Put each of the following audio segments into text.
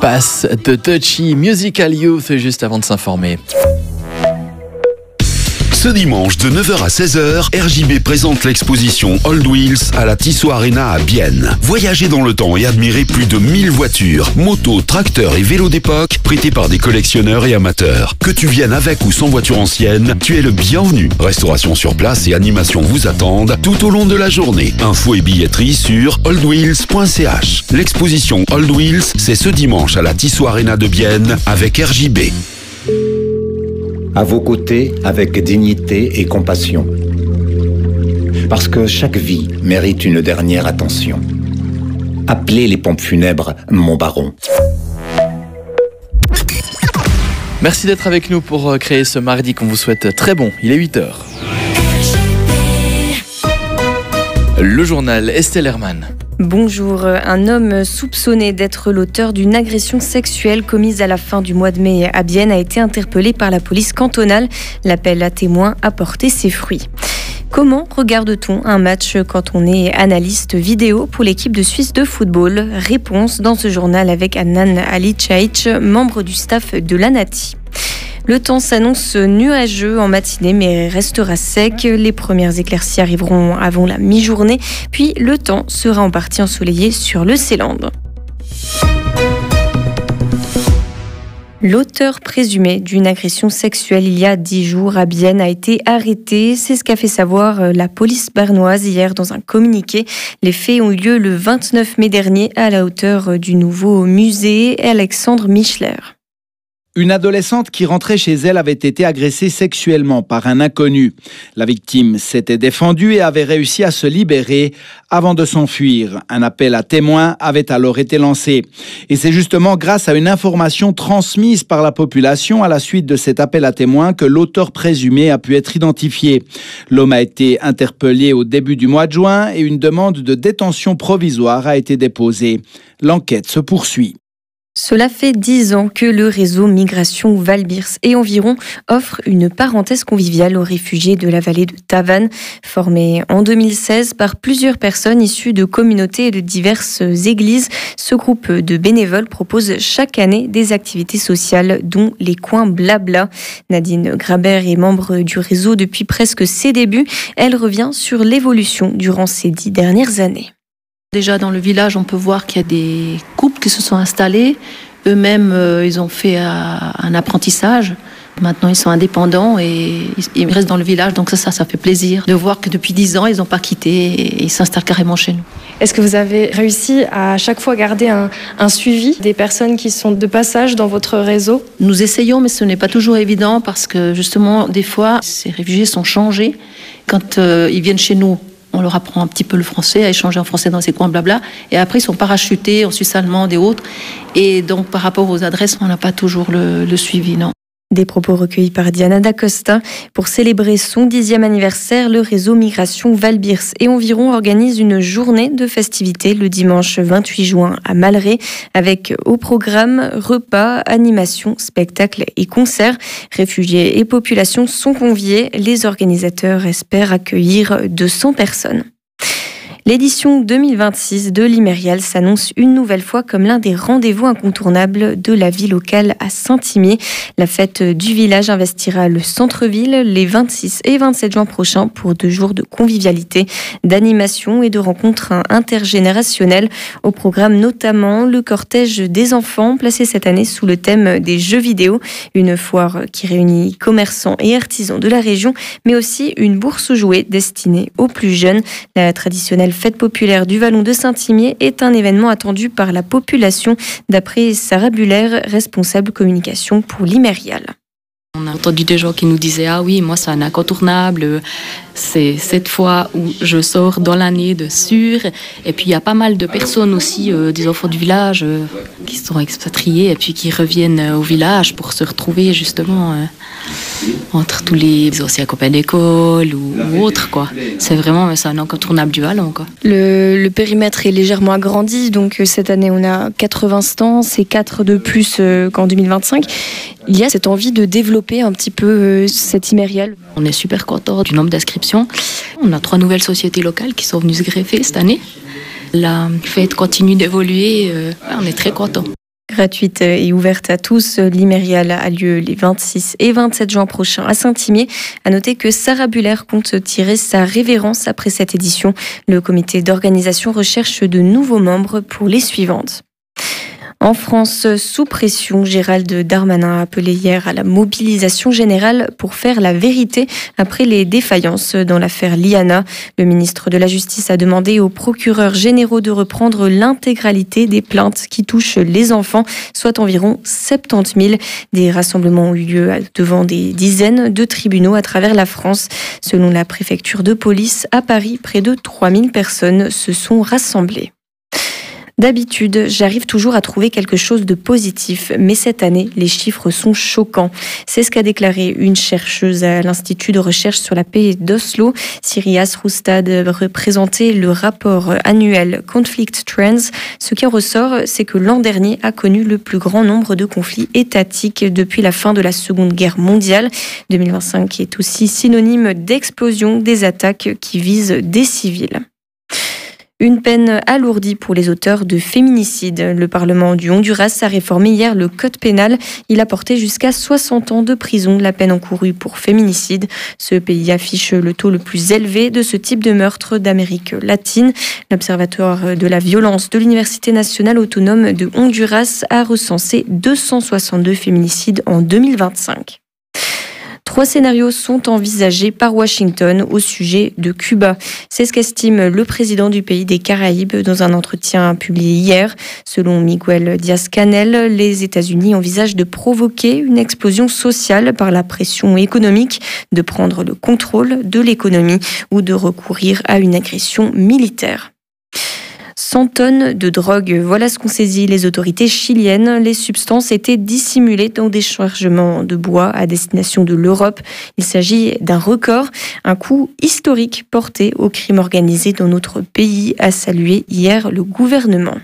Pass de Touchy, Musical Youth, juste avant de s'informer. Ce dimanche de 9h à 16h, RJB présente l'exposition Old Wheels à la Tissot Arena à Bienne. Voyagez dans le temps et admirez plus de 1000 voitures, motos, tracteurs et vélos d'époque prêtés par des collectionneurs et amateurs. Que tu viennes avec ou sans voiture ancienne, tu es le bienvenu. Restauration sur place et animation vous attendent tout au long de la journée. Infos et billetterie sur oldwheels.ch. L'exposition Old Wheels, c'est ce dimanche à la Tissot Arena de Bienne avec RJB. À vos côtés, avec dignité et compassion. Parce que chaque vie mérite une dernière attention. Appelez les pompes funèbres, mon baron. Merci d'être avec nous pour créer ce mardi qu'on vous souhaite très bon. Il est 8h. Le journal Estelle Hermann. Bonjour, un homme soupçonné d'être l'auteur d'une agression sexuelle commise à la fin du mois de mai à Bienne a été interpellé par la police cantonale. L'appel à témoins a porté ses fruits. Comment regarde-t-on un match quand on est analyste vidéo pour l'équipe de Suisse de football ? Réponse dans ce journal avec Adnan Ali Chaïch, membre du staff de l'ANATI. Le temps s'annonce nuageux en matinée mais restera sec. Les premières éclaircies arriveront avant la mi-journée, puis le temps sera en partie ensoleillé sur le Seeland. L'auteur présumé d'une agression sexuelle il y a 10 jours à Bienne a été arrêté. C'est ce qu'a fait savoir la police bernoise hier dans un communiqué. Les faits ont eu lieu le 29 mai dernier à la hauteur du nouveau musée Alexandre Michler. Une adolescente qui rentrait chez elle avait été agressée sexuellement par un inconnu. La victime s'était défendue et avait réussi à se libérer avant de s'enfuir. Un appel à témoins avait alors été lancé. Et c'est justement grâce à une information transmise par la population à la suite de cet appel à témoins que l'auteur présumé a pu être identifié. L'homme a été interpellé au début du mois de juin et une demande de détention provisoire a été déposée. L'enquête se poursuit. Cela fait 10 ans que le réseau Migration Val-Birs et environ offre une parenthèse conviviale aux réfugiés de la vallée de Tavannes. Formé en 2016 par plusieurs personnes issues de communautés et de diverses églises, ce groupe de bénévoles propose chaque année des activités sociales, dont les coins blabla. Nadine Grabert est membre du réseau depuis presque ses débuts. Elle revient sur l'évolution durant ces 10 dernières années. Déjà dans le village, on peut voir qu'il y a des couples qui se sont installés. Eux-mêmes, ils ont fait un apprentissage. Maintenant, ils sont indépendants et ils restent dans le village. Donc ça fait plaisir de voir que depuis 10 ans, ils n'ont pas quitté et ils s'installent carrément chez nous. Est-ce que vous avez réussi à chaque fois garder un suivi des personnes qui sont de passage dans votre réseau ? Nous essayons, mais ce n'est pas toujours évident parce que justement, des fois, ces réfugiés sont changés. Quand ils viennent chez nous, on leur apprend un petit peu le français, à échanger en français dans ces coins blabla. Et après, ils sont parachutés en Suisse allemande et autres. Et donc, par rapport aux adresses, on n'a pas toujours le suivi, non. Des propos recueillis par Diana Dacosta. Pour célébrer son 10e anniversaire, le réseau Migration Val-Birs et environ organise une journée de festivités le dimanche 28 juin à Malray, avec au programme repas, animations, spectacles et concerts. Réfugiés et populations sont conviés. Les organisateurs espèrent accueillir 200 personnes. L'édition 2026 de l'Imérial s'annonce une nouvelle fois comme l'un des rendez-vous incontournables de la vie locale à Saint-Imier. La fête du village investira le centre-ville les 26 et 27 juin prochains pour 2 jours de convivialité, d'animation et de rencontres intergénérationnelles. Au programme notamment le cortège des enfants placé cette année sous le thème des jeux vidéo. Une foire qui réunit commerçants et artisans de la région, mais aussi une bourse aux jouets destinée aux plus jeunes. La traditionnelle fête populaire du Vallon de Saint-Imier est un événement attendu par la population, d'après Sarah Buller, responsable communication pour l'Imérial. On a entendu des gens qui nous disaient « Ah oui, moi c'est un incontournable, c'est cette fois où je sors dans l'année de sûr ». Et puis il y a pas mal de personnes aussi, des enfants du village qui sont expatriés et puis qui reviennent au village pour se retrouver justement entre tous les anciens copains d'école ou autres, quoi. C'est un incontournable du Vallon, quoi. Le périmètre est légèrement agrandi, donc cette année on a 80 stands, c'est 4 de plus qu'en 2025. Il y a cette envie de développer un petit peu cette Imérial. On est super contents du nombre d'inscriptions. On a 3 nouvelles sociétés locales qui sont venues se greffer cette année. La fête continue d'évoluer, on est très contents. Gratuite et ouverte à tous, l'Imérial a lieu les 26 et 27 juin prochains à Saint-Imier. À noter que Sarah Buller compte tirer sa révérence après cette édition. Le comité d'organisation recherche de nouveaux membres pour les suivantes. En France, sous pression, Gérald Darmanin a appelé hier à la mobilisation générale pour faire la vérité après les défaillances dans l'affaire Liana. Le ministre de la Justice a demandé aux procureurs généraux de reprendre l'intégralité des plaintes qui touchent les enfants, soit environ 70 000. Des rassemblements ont eu lieu devant des dizaines de tribunaux à travers la France. Selon la préfecture de police, à Paris, près de 3000 personnes se sont rassemblées. D'habitude, j'arrive toujours à trouver quelque chose de positif, mais cette année, les chiffres sont choquants. C'est ce qu'a déclaré une chercheuse à l'Institut de recherche sur la paix d'Oslo. Sirias Roustad représentait le rapport annuel Conflict Trends. Ce qui en ressort, c'est que l'an dernier a connu le plus grand nombre de conflits étatiques depuis la fin de la Seconde Guerre mondiale. 2025 est aussi synonyme d'explosion des attaques qui visent des civils. Une peine alourdie pour les auteurs de féminicides. Le Parlement du Honduras a réformé hier le code pénal. Il a porté jusqu'à 60 ans de prison la peine encourue pour féminicide. Ce pays affiche le taux le plus élevé de ce type de meurtre d'Amérique latine. L'Observatoire de la violence de l'Université nationale autonome de Honduras a recensé 262 féminicides en 2025. 3 scénarios sont envisagés par Washington au sujet de Cuba. C'est ce qu'estime le président du pays des Caraïbes dans un entretien publié hier. Selon Miguel Díaz-Canel, les États-Unis envisagent de provoquer une explosion sociale par la pression économique, de prendre le contrôle de l'économie ou de recourir à une agression militaire. 100 tonnes de drogue, voilà ce qu'ont saisi les autorités chiliennes. Les substances étaient dissimulées dans des chargements de bois à destination de l'Europe. Il s'agit d'un record, un coup historique porté au crime organisé dans notre pays, a salué hier le gouvernement.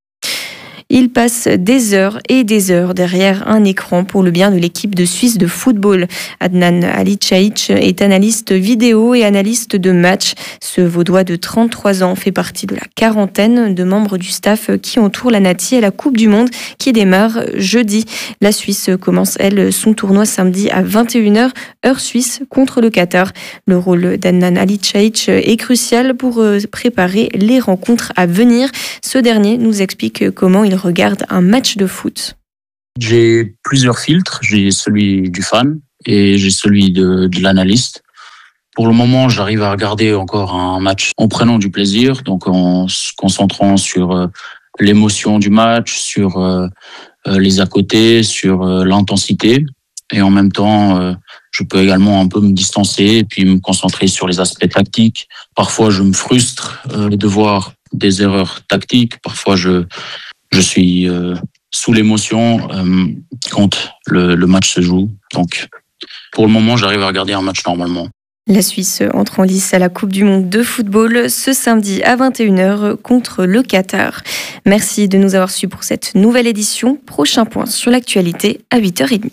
Il passe des heures et des heures derrière un écran pour le bien de l'équipe de Suisse de football. Adnan Ali-Chaïch est analyste vidéo et analyste de match. Ce Vaudois de 33 ans fait partie de la quarantaine de membres du staff qui entourent la Nati à la Coupe du Monde qui démarre jeudi. La Suisse commence, elle, son tournoi samedi à 21h, heure suisse, contre le Qatar. Le rôle d'Adnan Ali-Chaïch est crucial pour préparer les rencontres à venir. Ce dernier nous explique comment il regarde un match de foot. J'ai plusieurs filtres. J'ai celui du fan et j'ai celui de l'analyste. Pour le moment, j'arrive à regarder encore un match en prenant du plaisir, donc en se concentrant sur l'émotion du match, sur les à côté, sur l'intensité. Et en même temps, je peux également un peu me distancer et puis me concentrer sur les aspects tactiques. Parfois, je me frustre de voir des erreurs tactiques. Parfois, je suis sous l'émotion quand le match se joue. Donc, pour le moment, j'arrive à regarder un match normalement. La Suisse entre en lice à la Coupe du Monde de football ce samedi à 21h contre le Qatar. Merci de nous avoir suivis pour cette nouvelle édition. Prochain point sur l'actualité à 8h30.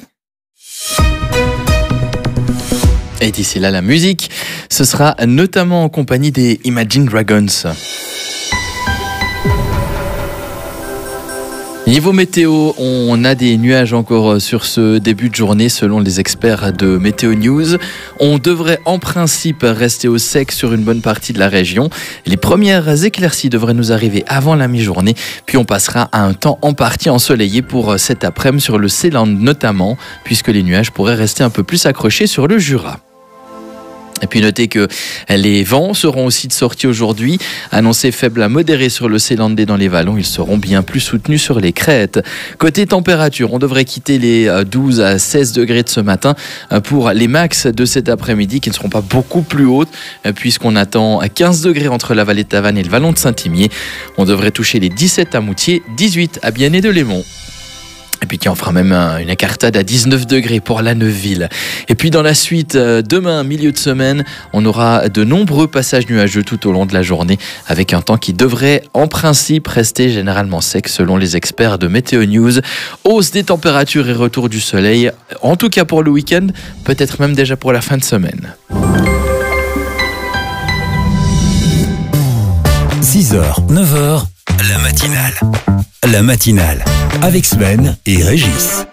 Et d'ici là, la musique, ce sera notamment en compagnie des Imagine Dragons. Niveau météo, on a des nuages encore sur ce début de journée selon les experts de Météo News. On devrait en principe rester au sec sur une bonne partie de la région. Les premières éclaircies devraient nous arriver avant la mi-journée, puis on passera à un temps en partie ensoleillé pour cet après-midi sur le Seeland notamment, puisque les nuages pourraient rester un peu plus accrochés sur le Jura. Et puis notez que les vents seront aussi de sortie aujourd'hui. Annoncés faibles à modérés sur le Sélandais dans les vallons, ils seront bien plus soutenus sur les crêtes. Côté température, on devrait quitter les 12 à 16 degrés de ce matin pour les max de cet après-midi qui ne seront pas beaucoup plus hautes puisqu'on attend 15 degrés entre la vallée de Tavannes et le vallon de Saint-Imier. On devrait toucher les 17 à Moutier, 18 à Bienne et de Lémont. Et puis on fera même une écartade à 19 degrés pour la Neuville. Et puis dans la suite, demain, milieu de semaine, on aura de nombreux passages nuageux tout au long de la journée avec un temps qui devrait en principe rester généralement sec selon les experts de Météo News. Hausse des températures et retour du soleil, en tout cas pour le week-end, peut-être même déjà pour la fin de semaine. 6h, 9h, La matinale. La matinale. Avec Sven et Régis.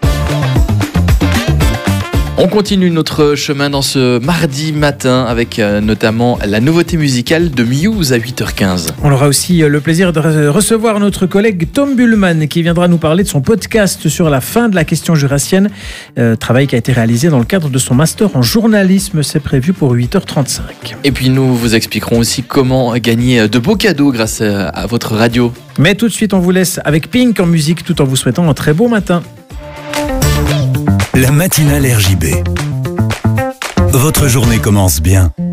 On continue notre chemin dans ce mardi matin avec notamment la nouveauté musicale de Muse à 8h15. On aura aussi le plaisir de recevoir notre collègue Tom Bullman qui viendra nous parler de son podcast sur la fin de la question jurassienne, travail qui a été réalisé dans le cadre de son master en journalisme. C'est prévu pour 8h35. Et puis nous vous expliquerons aussi comment gagner de beaux cadeaux grâce à votre radio. Mais tout de suite, on vous laisse avec Pink en musique tout en vous souhaitant un très beau matin. La matinale RJB. Votre journée commence bien.